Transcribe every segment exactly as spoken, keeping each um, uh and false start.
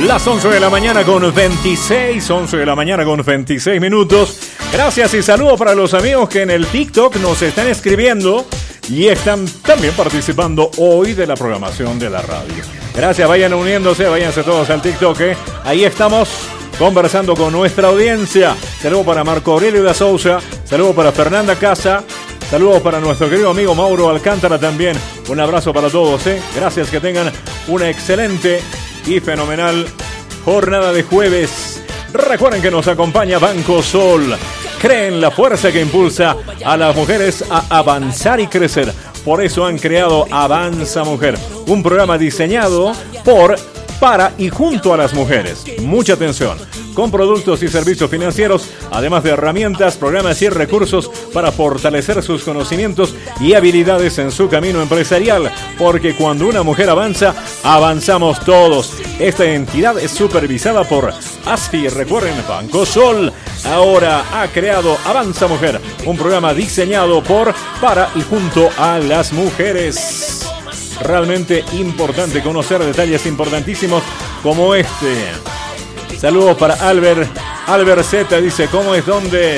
Las once de la mañana con veintiséis, once de la mañana con veintiséis minutos. Gracias y saludos para los amigos que en el TikTok nos están escribiendo y están también participando hoy de la programación de la radio. Gracias, vayan uniéndose, váyanse todos al TikTok, ¿eh? Ahí estamos conversando con nuestra audiencia. Saludos para Marco Aurelio da Souza, saludos para Fernanda Casa, saludos para nuestro querido amigo Mauro Alcántara también. Un abrazo para todos, ¿eh? Gracias, que tengan una excelente y fenomenal jornada de jueves. Recuerden que nos acompaña Banco Sol. Creen la fuerza que impulsa a las mujeres a avanzar y crecer. Por eso han creado Avanza Mujer, un programa diseñado por, para y junto a las mujeres. Mucha atención. Con productos y servicios financieros, además de herramientas, programas y recursos para fortalecer sus conocimientos y habilidades en su camino empresarial. Porque cuando una mujer avanza, avanzamos todos. Esta entidad es supervisada por ASFI. Recuerden, Banco Sol ahora ha creado Avanza Mujer, un programa diseñado por, para y junto a las mujeres. Realmente importante conocer detalles importantísimos como este. Saludos para Albert. Albert Z dice, ¿cómo es? ¿Dónde?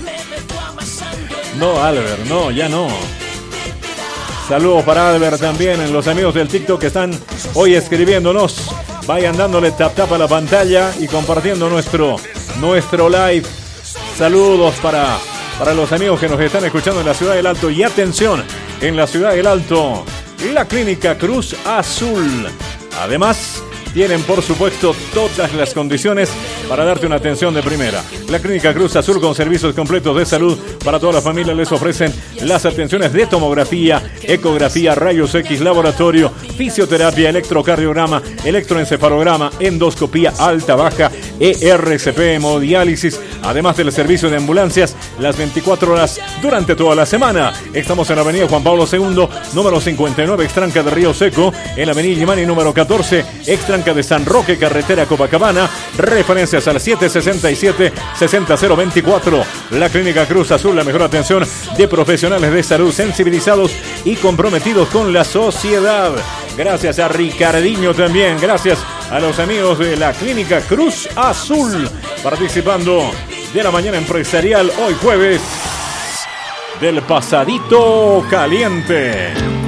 No, Albert, no, ya no. Saludos para Albert también, en los amigos del TikTok que están hoy escribiéndonos. Vayan dándole tap tap a la pantalla y compartiendo nuestro, nuestro live. Saludos para, para los amigos que nos están escuchando en la Ciudad del Alto. Y atención, en la Ciudad del Alto, la Clínica Cruz Azul. Además, tienen, por supuesto, todas las condiciones para darte una atención de primera. La Clínica Cruz Azul, con servicios completos de salud para toda la familia, les ofrecen las atenciones de tomografía, ecografía, rayos X, laboratorio, fisioterapia, electrocardiograma, electroencefalograma, endoscopía alta, baja, E R C P, hemodiálisis, además del servicio de ambulancias las veinticuatro horas durante toda la semana. Estamos en la avenida Juan Pablo segundo, número cincuenta y nueve, extranca de Río Seco, en la avenida Gimani, número catorce, extranca de San Roque, carretera Copacabana. Referencias al siete sesenta y siete, sesenta cero veinticuatro. La Clínica Cruz Azul, la mejor atención de profesionales de salud sensibilizados y comprometidos con la sociedad. Gracias a Ricardinho también, gracias a los amigos de la Clínica Cruz Azul, participando de la mañana empresarial hoy jueves del Pasadito Caliente.